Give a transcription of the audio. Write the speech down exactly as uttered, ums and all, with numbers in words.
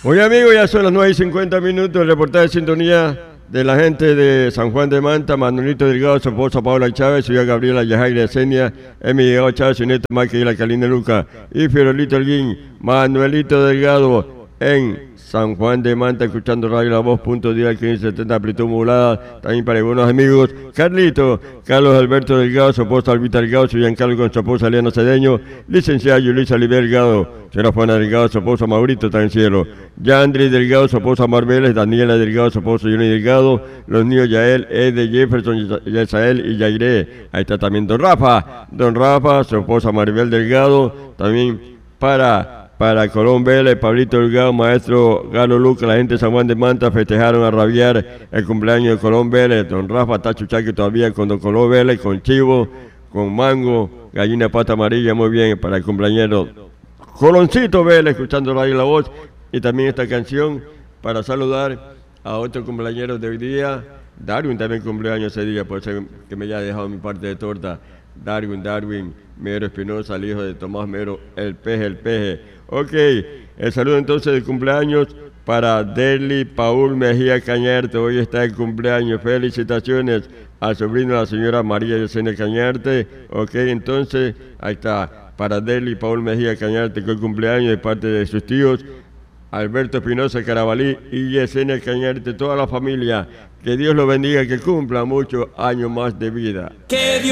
Oye, amigos, ya son las nueve y cincuenta minutos. El reportaje de sintonía de la gente de San Juan de Manta, Manuelito Delgado, su esposa Paula Chávez, su hija Gabriela Yajaira Esenia, Emi Delgado Chávez, su nieta Maquila Calina Luca y Fiorelito Alguín, Manuelito Delgado en San Juan de Manta, escuchando Radio La Voz, punto día quince setenta, amplitud modulada, también para algunos amigos, Carlito, Carlos Alberto Delgado, su esposa Albita Delgado, su Giancarlo con su esposa Eliana Cedeño, licenciada Yulisa Oliver Delgado, señora Juana Delgado, su esposa Maurito, está en el cielo, Yandri Delgado, su esposa Marbeles, Daniela Delgado, su esposo Johnny Delgado, los niños Yael, Ede, Jefferson, Yasael y Yairé, ahí está también Don Rafa, Don Rafa, su esposa Maribel Delgado, también para... Para Colón Vélez, Pablito Delgado, maestro Galo Luca, la gente de San Juan de Manta festejaron a rabiar el cumpleaños de Colón Vélez. Don Rafa está chuchaqui todavía con Don Colón Vélez, con chivo, con mango, gallina pata amarilla, muy bien, para el cumpleañero Coloncito Vélez, escuchando Radio La Voz. Y también esta canción para saludar a otro cumpleañero de hoy día. Darwin también cumpleaños ese día, por eso que me haya dejado mi parte de torta. Darwin, Darwin, Mero Espinosa, el hijo de Tomás Mero, el peje, el peje. Ok, el saludo entonces de cumpleaños para Deli Paul Mejía Cañarte, hoy está el cumpleaños, felicitaciones al sobrino de la señora María Yesenia Cañarte. Ok, entonces, ahí está, para Deli Paul Mejía Cañarte, que hoy cumpleaños de parte de sus tíos, Alberto Espinosa Carabalí y Yesenia Cañarte, toda la familia, que Dios los bendiga, que cumpla muchos años más de vida.